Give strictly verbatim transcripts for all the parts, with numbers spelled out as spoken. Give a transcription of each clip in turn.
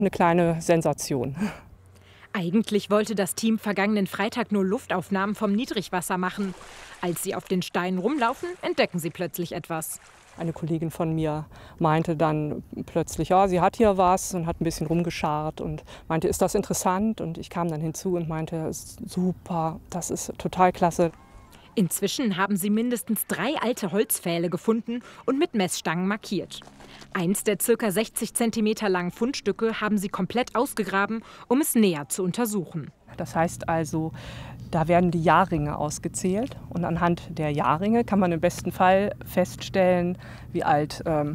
Eine kleine Sensation. Eigentlich wollte das Team vergangenen Freitag nur Luftaufnahmen vom Niedrigwasser machen. Als sie auf den Steinen rumlaufen, entdecken sie plötzlich etwas. Eine Kollegin von mir meinte dann plötzlich, ja, sie hat hier was und hat ein bisschen rumgescharrt und meinte, ist das interessant? Und ich kam dann hinzu und meinte, super, das ist total klasse. Inzwischen haben sie mindestens drei alte Holzpfähle gefunden und mit Messstangen markiert. Eins der ca. sechzig Zentimeter langen Fundstücke haben sie komplett ausgegraben, um es näher zu untersuchen. Das heißt also, da werden die Jahrringe ausgezählt und anhand der Jahrringe kann man im besten Fall feststellen, wie alt ähm,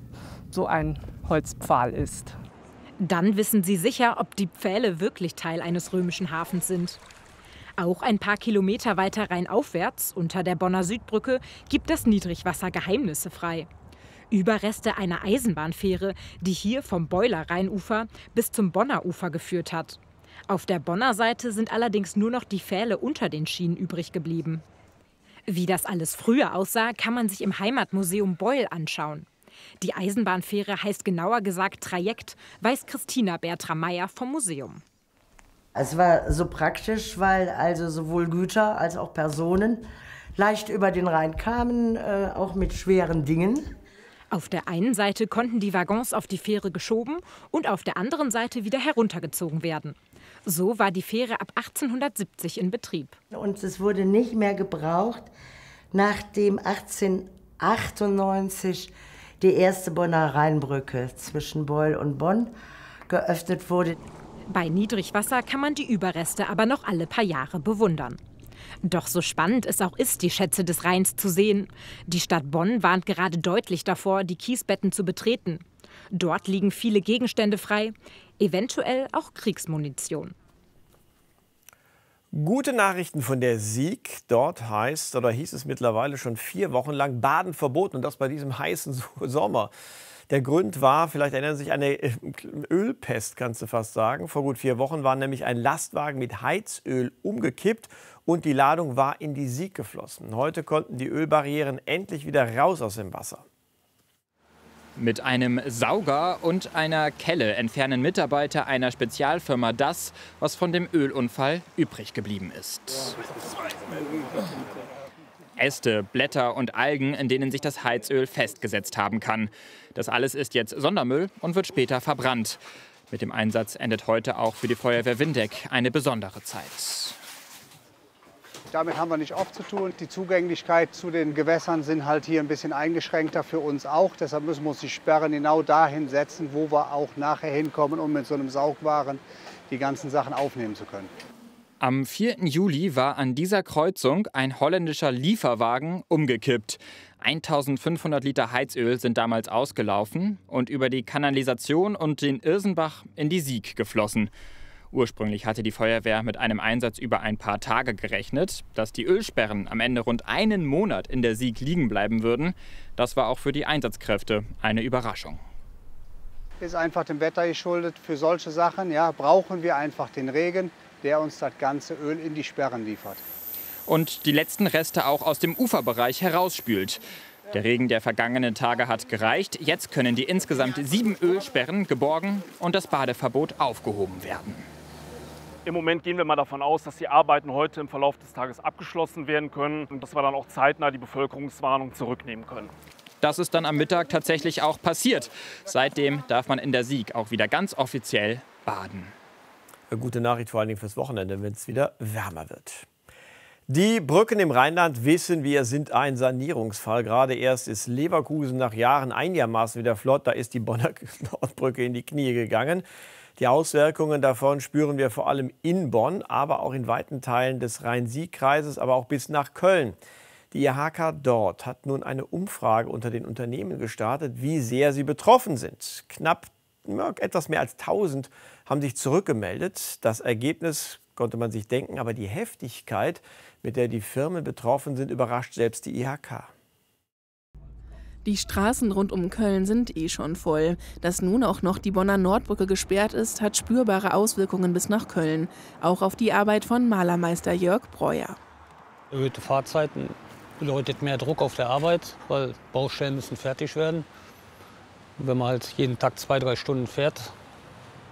so ein Holzpfahl ist. Dann wissen sie sicher, ob die Pfähle wirklich Teil eines römischen Hafens sind. Auch ein paar Kilometer weiter rheinaufwärts, unter der Bonner Südbrücke, gibt das Niedrigwasser Geheimnisse frei. Überreste einer Eisenbahnfähre, die hier vom Beuler Rheinufer bis zum Bonner Ufer geführt hat. Auf der Bonner Seite sind allerdings nur noch die Pfähle unter den Schienen übrig geblieben. Wie das alles früher aussah, kann man sich im Heimatmuseum Beul anschauen. Die Eisenbahnfähre heißt genauer gesagt Trajekt, weiß Christina Bertram-Meyer vom Museum. Es war so praktisch, weil also sowohl Güter als auch Personen leicht über den Rhein kamen, äh, auch mit schweren Dingen. Auf der einen Seite konnten die Waggons auf die Fähre geschoben und auf der anderen Seite wieder heruntergezogen werden. So war die Fähre ab achtzehnhundertsiebzig in Betrieb. Und es wurde nicht mehr gebraucht, nachdem achtzehnhundertachtundneunzig die erste Bonner Rheinbrücke zwischen Beul und Bonn geöffnet wurde. Bei Niedrigwasser kann man die Überreste aber noch alle paar Jahre bewundern. Doch so spannend es auch ist, die Schätze des Rheins zu sehen. Die Stadt Bonn warnt gerade deutlich davor, die Kiesbetten zu betreten. Dort liegen viele Gegenstände frei, eventuell auch Kriegsmunition. Gute Nachrichten von der Sieg. Dort heißt oder hieß es mittlerweile schon vier Wochen lang Baden verboten und das bei diesem heißen Sommer. Der Grund war, vielleicht erinnern Sie sich, eine Ölpest, kannst du fast sagen. Vor gut vier Wochen war nämlich ein Lastwagen mit Heizöl umgekippt und die Ladung war in die Sieg geflossen. Heute konnten die Ölbarrieren endlich wieder raus aus dem Wasser. Mit einem Sauger und einer Kelle entfernen Mitarbeiter einer Spezialfirma das, was von dem Ölunfall übrig geblieben ist. Äste, Blätter und Algen, in denen sich das Heizöl festgesetzt haben kann. Das alles ist jetzt Sondermüll und wird später verbrannt. Mit dem Einsatz endet heute auch für die Feuerwehr Windeck eine besondere Zeit. Damit haben wir nicht oft zu tun. Die Zugänglichkeit zu den Gewässern sind halt hier ein bisschen eingeschränkter für uns auch. Deshalb müssen wir uns die Sperren genau dahin setzen, wo wir auch nachher hinkommen, um mit so einem Saugwaren die ganzen Sachen aufnehmen zu können. Am vierten Juli war an dieser Kreuzung ein holländischer Lieferwagen umgekippt. eintausendfünfhundert Liter Heizöl sind damals ausgelaufen und über die Kanalisation und den Irsenbach in die Sieg geflossen. Ursprünglich hatte die Feuerwehr mit einem Einsatz über ein paar Tage gerechnet. Dass die Ölsperren am Ende rund einen Monat in der Sieg liegen bleiben würden, das war auch für die Einsatzkräfte eine Überraschung. Ist einfach dem Wetter geschuldet. Für solche Sachen ja, brauchen wir einfach den Regen, der uns das ganze Öl in die Sperren liefert. Und die letzten Reste auch aus dem Uferbereich herausspült. Der Regen der vergangenen Tage hat gereicht. Jetzt können die insgesamt sieben Ölsperren geborgen und das Badeverbot aufgehoben werden. Im Moment gehen wir mal davon aus, dass die Arbeiten heute im Verlauf des Tages abgeschlossen werden können und dass wir dann auch zeitnah die Bevölkerungswarnung zurücknehmen können. Das ist dann am Mittag tatsächlich auch passiert. Seitdem darf man in der Sieg auch wieder ganz offiziell baden. Eine gute Nachricht vor allen Dingen fürs Wochenende, wenn es wieder wärmer wird. Die Brücken im Rheinland, wissen wir, sind ein Sanierungsfall. Gerade erst ist Leverkusen nach Jahren einigermaßen wieder flott. Da ist die Bonner Nordbrücke in die Knie gegangen. Die Auswirkungen davon spüren wir vor allem in Bonn, aber auch in weiten Teilen des Rhein-Sieg-Kreises, aber auch bis nach Köln. Die I H K dort hat nun eine Umfrage unter den Unternehmen gestartet, wie sehr sie betroffen sind. Knapp ja, etwas mehr als tausend haben sich zurückgemeldet. Das Ergebnis konnte man sich denken, aber die Heftigkeit, mit der die Firmen betroffen sind, überrascht selbst die I H K. Die Straßen rund um Köln sind eh schon voll. Dass nun auch noch die Bonner Nordbrücke gesperrt ist, hat spürbare Auswirkungen bis nach Köln. Auch auf die Arbeit von Malermeister Jörg Breuer. Erhöhte Fahrzeiten bedeutet mehr Druck auf der Arbeit, weil Baustellen müssen fertig werden. Und wenn man halt jeden Tag zwei, drei Stunden fährt,